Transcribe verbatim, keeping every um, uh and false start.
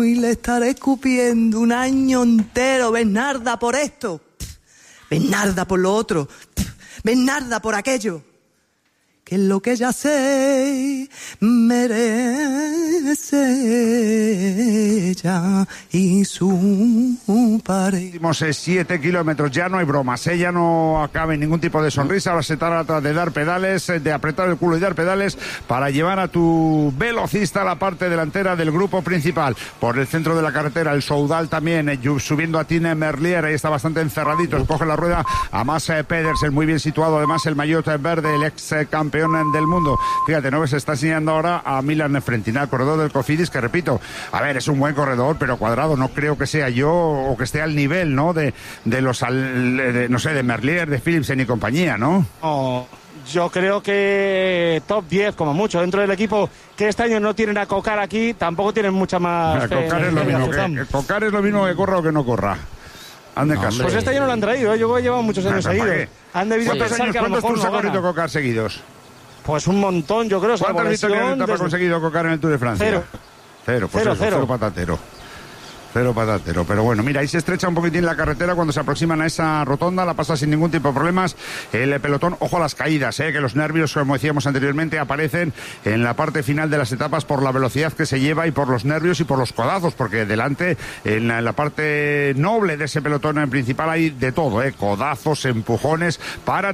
Y le estaré escupiendo un año entero, Bernarda, por esto. Bernarda por lo otro. Bernarda por aquello. Que es lo que ya sé merece ella y su pareja. Últimos siete kilómetros, ya no hay bromas, ¿eh? Ya no acabe ningún tipo de sonrisa. Ahora se trata de dar pedales, de apretar el culo y dar pedales para llevar a tu velocista a la parte delantera del grupo principal. Por el centro de la carretera, el Soudal también, eh, subiendo a Tine Merlier, ahí está bastante encerradito, coge la rueda a Mas Pedersen, muy bien situado, además el maillot verde, el ex campeón del mundo. Fíjate, ¿no? Se está enseñando ahora a Milan Frentina, el corredor del Cofidis, que repito, a ver, es un buen corredor, pero Cuadrado no creo que sea yo o que esté al nivel, ¿no? De, de los, de, no sé, de Merlier, de Philipsen y compañía, ¿no? Oh, yo creo que top diez, como mucho, dentro del equipo que este año no tienen a Cocar aquí, tampoco tienen mucha más... Fe, Cocar, es lo mismo que, Cocar es lo mismo que corra o que no corra. Ande no, caso. Pues este año no lo han traído, ¿eh? Yo he llevado muchos años seguidos. Han debido ¿Cuántos pensar años, que a lo ¿cuántos mejor tours no ha corrido gana. Cocar seguidos? Pues un montón, yo creo. ¿Cuántas victorias en etapa ha conseguido Cocar en el Tour de Francia? Cero. Cero, pues cero, eso, cero. cero patatero. Cero patatero, pero bueno, mira, ahí se estrecha un poquitín la carretera cuando se aproximan a esa rotonda, la pasa sin ningún tipo de problemas el pelotón. Ojo a las caídas, eh, que los nervios, como decíamos anteriormente, aparecen en la parte final de las etapas por la velocidad que se lleva y por los nervios y por los codazos, porque delante, en la, en la parte noble de ese pelotón principal hay de todo, eh, codazos, empujones, para